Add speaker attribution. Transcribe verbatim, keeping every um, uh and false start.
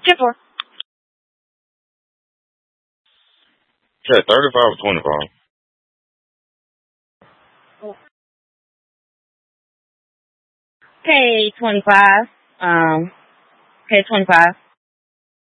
Speaker 1: ten four.
Speaker 2: Okay, thirty-five or twenty-five.
Speaker 1: Okay, twenty-five. Um, okay, twenty-five.